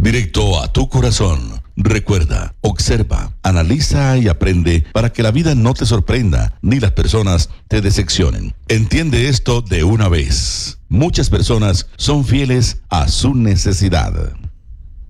directo a tu corazón. Recuerda, observa, analiza y aprende para que la vida no te sorprenda ni las personas te decepcionen. Entiende esto de una vez. Muchas personas son fieles a su necesidad.